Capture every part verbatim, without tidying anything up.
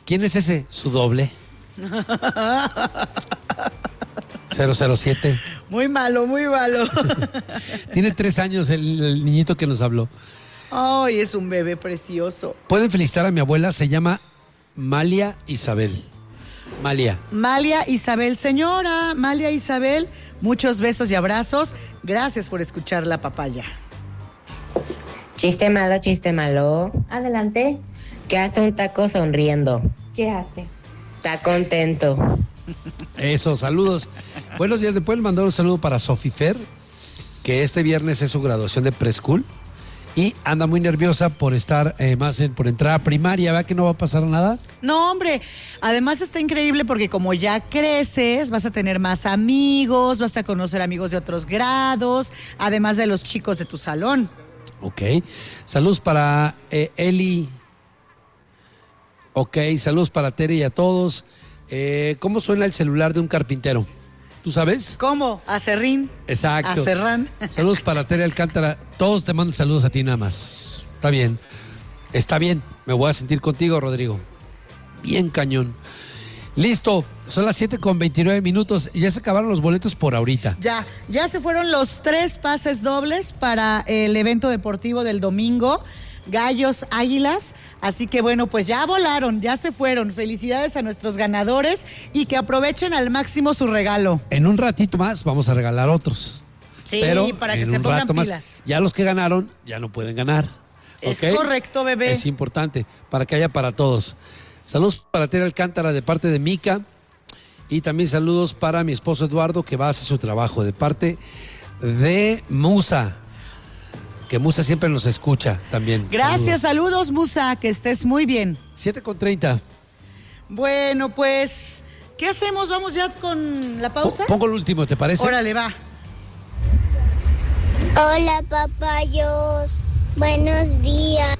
¿Quién es ese? Su doble. cero cero siete. Muy malo, muy malo. Tiene tres años el, el niñito que nos habló. Ay, es un bebé precioso. Pueden felicitar a mi abuela, se llama Malia Isabel. Malia. Malia Isabel, señora, Malia Isabel, muchos besos y abrazos. Gracias por escuchar La Papaya. Chiste malo, chiste malo. Adelante. ¿Qué hace un taco sonriendo? ¿Qué hace? Está contento. Eso, saludos. Buenos días, ¿le pueden mandar un saludo para Sofi Fer? Que este viernes es su graduación de preschool y anda muy nerviosa por estar eh, más en, por entrar a primaria. ¿Verdad que no va a pasar nada? No, hombre, además está increíble porque como ya creces, vas a tener más amigos, vas a conocer amigos de otros grados, además de los chicos de tu salón. Ok, saludos para eh, Eli. Ok, saludos para Tere y a todos. Eh, ¿Cómo suena el celular de un carpintero? ¿Tú sabes? ¿Cómo? Acerrín. Exacto. Acerrán. Saludos para Tere Alcántara. Todos te mandan saludos a ti nada más. Está bien. Está bien. Me voy a sentir contigo, Rodrigo. Bien cañón. Listo. Son las siete con veintinueve minutos y ya se acabaron los boletos por ahorita. Ya, ya se fueron los tres pases dobles para el evento deportivo del domingo. Gallos, Águilas, así que bueno, pues ya volaron, ya se fueron. Felicidades a nuestros ganadores y que aprovechen al máximo su regalo. En un ratito más vamos a regalar otros. Sí, pero para que en se un pongan rato más, pilas. ya los que ganaron ya no pueden ganar. Es ¿ok? correcto, bebé. Es importante para que haya para todos. Saludos para Tere Alcántara de parte de Mica y también saludos para mi esposo Eduardo que va a hacer su trabajo de parte de Musa. Que Musa siempre nos escucha también. Gracias, saludos. saludos, Musa, que estés muy bien. siete con treinta. Bueno, pues, ¿qué hacemos? ¿Vamos ya con la pausa? Pongo el último, ¿te parece? Órale, va. Hola, papayos. Buenos días.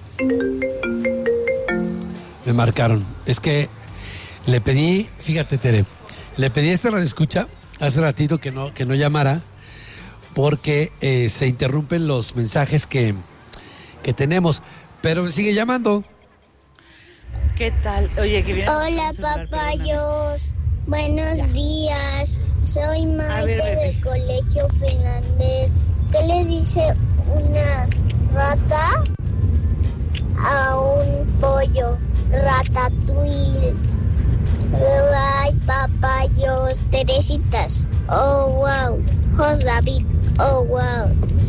Me marcaron. Es que le pedí, fíjate, Tere, le pedí a este radioescucha hace ratito que no, que no llamara. Porque eh, se interrumpen los mensajes que, que tenemos. Pero me sigue llamando. ¿Qué tal? Oye, que viene. Hola, papayos. Buenos días. Soy Maite ver, del Colegio Finlandés. ¿Qué le dice una rata a un pollo? Ratatouille. Bye, papayos. Teresitas. Oh, wow. Jos David. Oh, wow.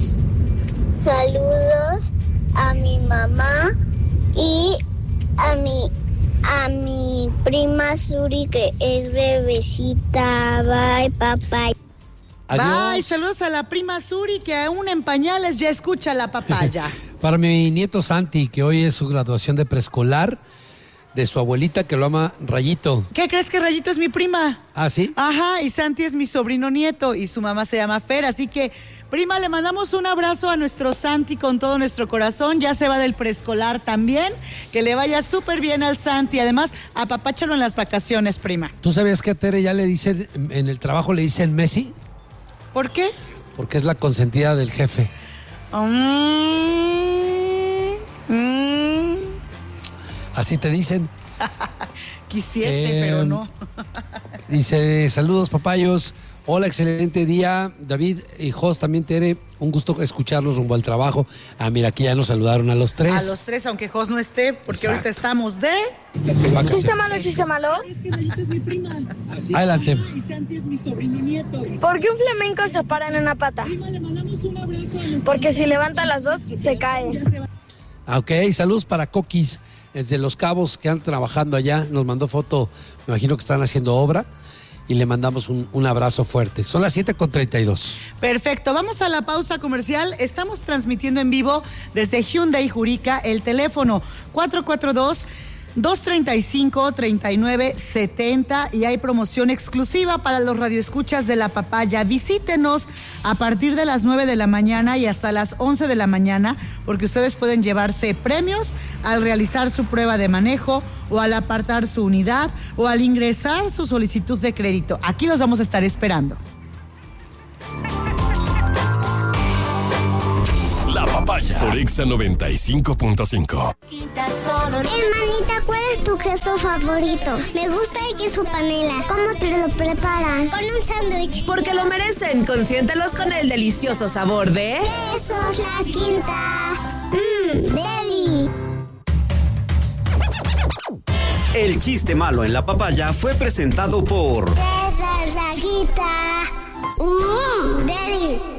Saludos a mi mamá y a mi a mi prima Suri que es bebecita. Bye, papá. Adiós. Bye, saludos a la prima Suri que aún en pañales ya escucha La Papaya. Para mi nieto Santi, que hoy es su graduación de preescolar, de su abuelita que lo ama Rayito. ¿Qué crees que Rayito es mi prima? ¿Ah, sí? Ajá, y Santi es mi sobrino nieto y su mamá se llama Fer, así que, prima, le mandamos un abrazo a nuestro Santi con todo nuestro corazón, ya se va del preescolar también, que le vaya súper bien al Santi, además, apapáchalo en las vacaciones, prima. ¿Tú sabías que a Tere ya le dicen, en el trabajo le dicen Messi? ¿Por qué? Porque es la consentida del jefe. Mm, mm. Así te dicen. Quisiese, Eh, pero no. Dice, saludos papayos, hola, excelente día, David y Jos, también Tere, un gusto escucharlos rumbo al trabajo. Ah, mira, aquí ya nos saludaron a los tres. A los tres, aunque Jos no esté, porque Exacto. ahorita estamos de... Vacaciones. ¿Chiste malo, chiste malo? Es que Rayito es mi prima. Así Adelante. es. Y Santi es mi sobrino nieto. Y ¿Por qué un flamenco se para en una pata? prima, le mandamos un abrazo a nuestra Porque si levanta las dos, se cae. Ah, ok, saludos para Coquis, desde Los Cabos, que andan trabajando allá, nos mandó foto, me imagino que están haciendo obra, y le mandamos un, un abrazo fuerte. Son las siete con treinta y dos. Perfecto, vamos a la pausa comercial. Estamos transmitiendo en vivo desde Hyundai Jurica, el teléfono cuatro cuatro dos, dos tres cinco, tres nueve siete cero y hay promoción exclusiva para los radioescuchas de La Papaya. Visítenos a partir de las nueve de la mañana y hasta las once de la mañana porque ustedes pueden llevarse premios al realizar su prueba de manejo o al apartar su unidad o al ingresar su solicitud de crédito. Aquí los vamos a estar esperando. La Papaya por Exa noventa y cinco punto cinco. Hermanita, ¿cuál es tu queso favorito? Me gusta el queso panela. ¿Cómo te lo preparan? Con un sándwich. Porque lo merecen, consiéntelos con el delicioso sabor de... Quesos La Quinta. Mmm, deli. El chiste malo en la papaya fue presentado por... Quesos La Quinta. Mmm, deli.